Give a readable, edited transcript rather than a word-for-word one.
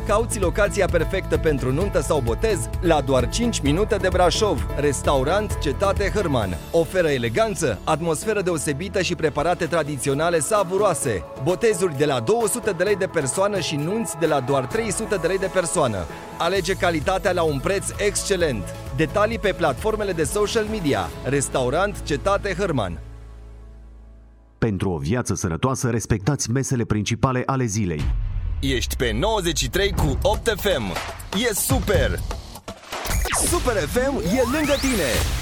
Cauți locația perfectă pentru nuntă sau botez? La doar 5 minute de Brașov, restaurant Cetate Hârman. Oferă eleganță, atmosferă deosebită și preparate tradiționale savuroase. Botezuri de la 200 de lei de persoană și nunți de la doar 300 de lei de persoană. Alege calitatea la un preț excelent. Detalii pe platformele de social media. Restaurant Cetate Hârman. Pentru o viață sănătoasă, respectați mesele principale ale zilei. Ești pe 93 cu 8 FM. E super! Super FM e lângă tine!